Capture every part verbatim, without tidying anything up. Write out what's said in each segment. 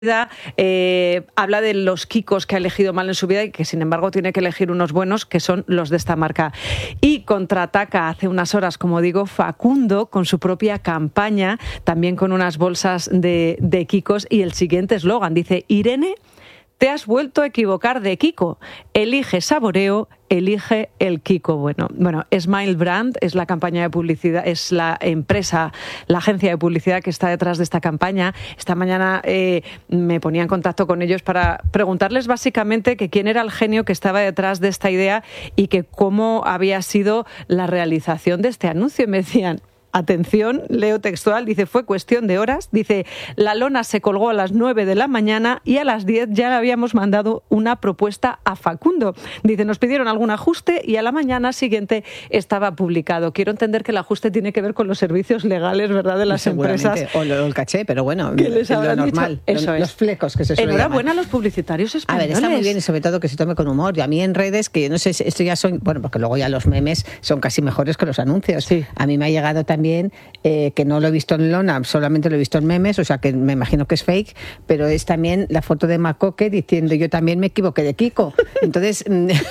Eh, habla de los Kikos que ha elegido mal en su vida y que sin embargo tiene que elegir unos buenos, que son los de esta marca. Y contraataca hace unas horas, como digo, Facundo con su propia campaña, también con unas bolsas de, de Kikos, y el siguiente eslogan dice: Irene, te has vuelto a equivocar de Kiko, elige saboreo, elige el Kiko bueno. Bueno, Smile Brand es la campaña de publicidad, es la empresa, la agencia de publicidad que está detrás de esta campaña. Esta mañana eh, me ponía en contacto con ellos para preguntarles básicamente que quién era el genio que estaba detrás de esta idea y que cómo había sido la realización de este anuncio. Y me decían: atención, leo textual, dice, fue cuestión de horas, dice, la lona se colgó a las nueve de la mañana y a las diez ya le habíamos mandado una propuesta a Facundo. Dice, nos pidieron algún ajuste y a la mañana siguiente estaba publicado. Quiero entender que el ajuste tiene que ver con los servicios legales, ¿verdad?, de las empresas. O lo, el caché, pero bueno, es lo normal. Eso los es. flecos que se suelen Enhorabuena llamar. a los publicitarios españoles. A ver, está muy bien y sobre todo que se tome con humor. Y a mí en redes, que yo no sé, esto ya son, bueno, porque luego ya los memes son casi mejores que los anuncios. Sí. A mí me ha llegado también, eh, que no lo he visto en lona, solamente lo he visto en memes, o sea que me imagino que es fake, pero es también la foto de Macoque diciendo, yo también me equivoqué de Kiko. Entonces,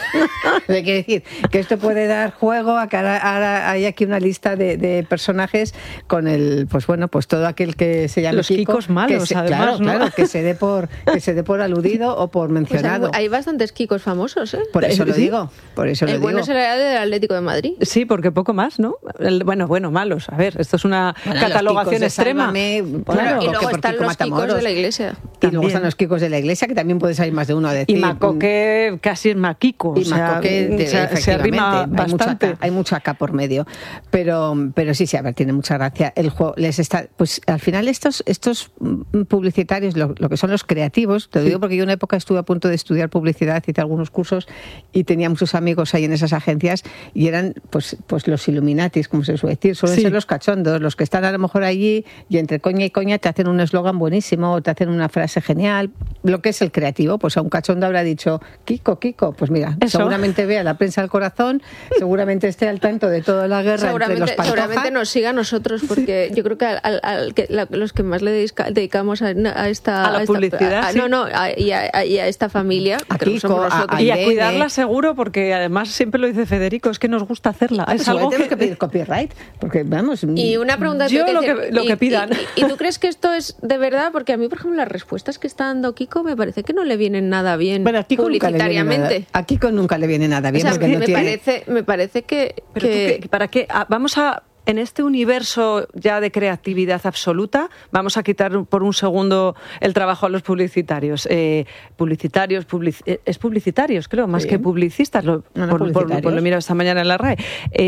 hay que decir que esto puede dar juego a que ahora, ahora hay aquí una lista de, de personajes con el, pues bueno, pues todo aquel que se llame los Kiko, Kikos malos, se, además, claro, ¿no? claro, que se dé por que se dé por aludido o por mencionado. Pues hay, hay bastantes Kikos famosos, ¿eh? Por eso lo ¿Sí? digo, por eso el lo bueno digo. será el del Atlético de Madrid. Sí, porque poco más, ¿no? El, bueno, bueno, malos. A ver, esto es una Bueno, catalogación los Kikos de extrema. Sálvame, Claro, claro, y luego porque están Kiko los Kikos Matamoros. de la iglesia. Y luego están los Kikos de la iglesia, que también puede salir más de uno a decir. Y Macoque casi es Maquico. Y o sea, Macoque, de, se, se arrima hay mucha, bastante. acá, hay mucha acá por medio. Pero, pero sí, sí, a ver, tiene mucha gracia. El juego les está, pues al final estos, estos publicitarios, lo, lo que son los creativos, te lo Sí. digo porque yo en una época estuve a punto de estudiar publicidad, hice algunos cursos y tenía muchos amigos ahí en esas agencias y eran pues, pues los Illuminatis, como se suele decir, suelen Sí. ser los cachondos, los que están a lo mejor allí y entre coña y coña te hacen un eslogan buenísimo o te hacen una frase genial. Lo que es el creativo, pues a un cachondo habrá dicho, Kiko, Kiko, pues mira, Eso. seguramente vea la prensa del corazón, seguramente esté al tanto de toda la guerra entre los Seguramente, Pantoja. seguramente nos siga a nosotros, porque sí. Yo creo que, al, al, que la, los que más le dedica, dedicamos a, a esta... A la a esta, publicidad, a, sí. No, no, a, y, a, y a esta familia. A que Kiko, somos a- nosotros. a Y a Irene. cuidarla seguro, porque además siempre lo dice Federico, es que nos gusta hacerla. Ah, pues es igual algo tenemos que... que pedir copyright, porque vamos... Y una pregunta Yo que lo decir, que- lo y- que pidan. Y, y, ¿y tú crees que esto es de verdad? Porque a mí, por ejemplo, las respuestas que está dando Kiko me parece que no le vienen nada bien Bueno, a Kiko nunca le viene nada, publicitariamente. a Kiko nunca le viene nada bien, O sea, porque me, no tiene... parece, me parece que... Pero que- tú, ¿qué- ¿para qué? Ah, vamos a... En este universo ya de creatividad absoluta, vamos a quitar por un segundo el trabajo a los publicitarios. Eh, publicitarios, public- eh, es publicitarios, creo, más Sí. que publicistas, lo, No, no, por, por- publicitarios. por lo he mirado esta mañana en la R A E.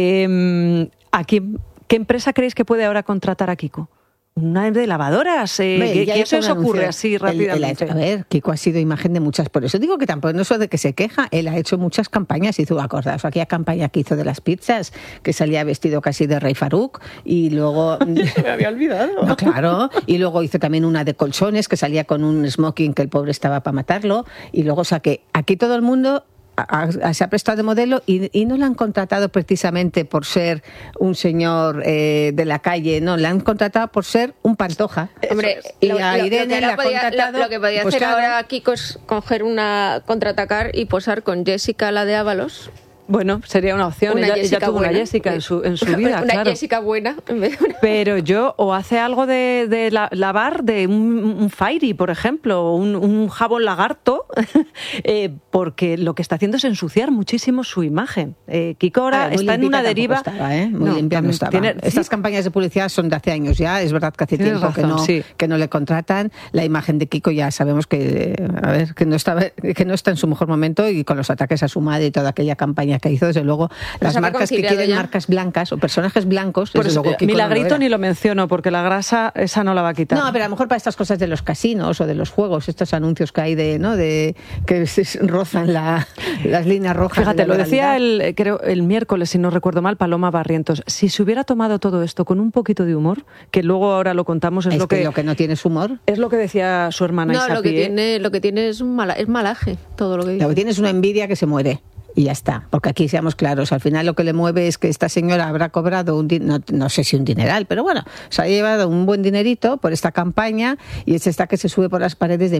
Eh, ¿a quién- ¿Qué empresa creéis que puede ahora contratar a Kiko? ¿Una de lavadoras? Eh, Hombre, ¿Qué, ya qué hizo se os un anuncio. ocurre así Él- él ha rápidamente? hecho- a ver, Kiko ha sido imagen de muchas, por eso digo que tampoco no es eso de que se queja, él ha hecho muchas campañas, hizo, acordaos, aquella campaña que hizo de las pizzas, que salía vestido casi de Rey Farouk, y luego... Me había olvidado. No, claro, y luego hizo también una de colchones, que salía con un smoking que el pobre estaba para matarlo, y luego, o sea, que aquí todo el mundo... A, a, se ha prestado de modelo y, y no la han contratado precisamente por ser un señor eh, de la calle, no, la han contratado por ser un Pantoja. Hombre, y lo, a lo- lo Irene que ahora la ha podía, contratado, lo, lo que podía pues hacer claro. ahora Kiko es coger una, contraatacar y posar con Jessica, la de Ábalos. Bueno, sería una opción. Una ella, ella Jessica tuvo buena. una Jessica en su, en su vida, Una claro. Jessica buena en vez de una... Pero yo, o hace algo de, de la- lavar, de un, un Fairy, por ejemplo, o un, un jabón lagarto, eh, porque lo que está haciendo es ensuciar muchísimo su imagen. Eh, Kiko ahora A ver, muy está en limpita una deriva... tampoco estaba, ¿eh? Muy No, limpia no también estaba. tiene- Estas sí, campañas de publicidad son de hace años ya, es verdad que hace Tienes tiempo que, razón, no, sí. que no le contratan. La imagen de Kiko ya sabemos que, a ver, que no, estaba, que no está en su mejor momento, y con los ataques a su madre y toda aquella campaña que hizo, desde luego, las se ha marcas que reconciliado quieren ya. marcas blancas o personajes blancos, por desde eso, luego Kiko Milagrito no lo era. ni lo menciono, porque la grasa esa no la va a quitar. No, pero a lo mejor para estas cosas de los casinos o de los juegos, estos anuncios que hay de, ¿no? de que se rozan la, las líneas rojas. Fíjate, de la lo decía legalidad. el, creo, el miércoles, si no recuerdo mal, Paloma Barrientos. Si se hubiera tomado todo esto con un poquito de humor, que luego ahora lo contamos, es, Es lo que, que, lo que no tiene es humor. es lo que decía su hermana No, lo que Isapi, ¿eh? tiene, lo que tiene es, un mala, es malaje, todo lo que dice. Lo que tiene es una envidia que se muere. Y ya está, porque aquí seamos claros, al final lo que le mueve es que esta señora habrá cobrado, un no, no sé si un dineral, pero bueno, se ha llevado un buen dinerito por esta campaña y es esta que se sube por las paredes de